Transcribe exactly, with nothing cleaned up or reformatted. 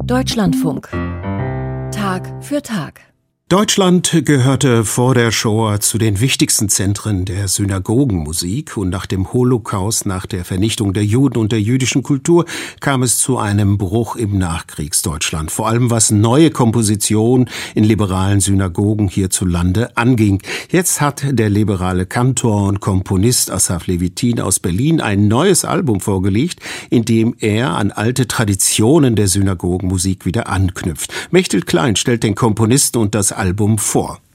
Deutschlandfunk. Tag für Tag. Deutschland gehörte vor der Shoah zu den wichtigsten Zentren der Synagogenmusik und nach dem Holocaust, nach der Vernichtung der Juden und der jüdischen Kultur, kam es zu einem Bruch im Nachkriegsdeutschland. Vor allem was neue Kompositionen in liberalen Synagogen hierzulande anging. Jetzt hat der liberale Kantor und Komponist Asaf Levitin aus Berlin ein neues Album vorgelegt, in dem er an alte Traditionen der Synagogenmusik wieder anknüpft. Mechtel Klein stellt den Komponisten und das Album vor.